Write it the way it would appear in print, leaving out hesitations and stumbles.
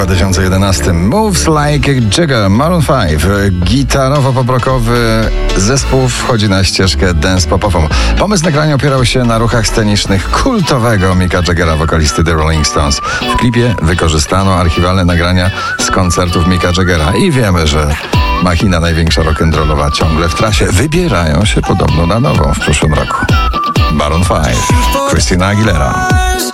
2011. Moves Like a Jagger, Maroon 5. Gitarowo-poprokowy zespół wchodzi na ścieżkę dance-popową. Pomysł nagrania opierał się na ruchach scenicznych kultowego Micka Jaggera, wokalisty The Rolling Stones. W klipie wykorzystano archiwalne nagrania z koncertów Micka Jaggera i wiemy, że machina największa rock'n'rollowa ciągle w trasie. Wybierają się podobno na nową w przyszłym roku. Maroon 5, Christina Aguilera.